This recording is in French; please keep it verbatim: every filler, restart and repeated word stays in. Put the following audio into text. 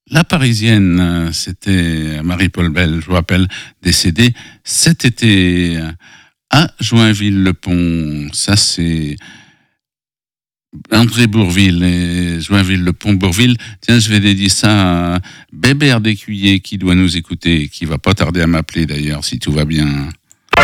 La Parisienne, c'était Marie-Paul Bell, je vous rappelle, décédée cet été à Joinville-le-Pont. Ça, c'est André Bourville et Joinville-le-Pont-Bourville. Tiens, je vais dédier ça à Bébert d'Écuyer qui doit nous écouter, qui va pas tarder à m'appeler d'ailleurs, si tout va bien.